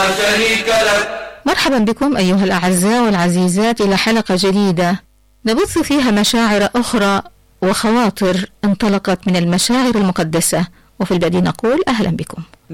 شريك لك. مرحبا بكم أيها الأعزاء والعزيزات إلى حلقة جديدة نبث فيها مشاعر أخرى وخواطر انطلقت من المشاعر المقدسة، وفي البدء نقول أهلا بكم.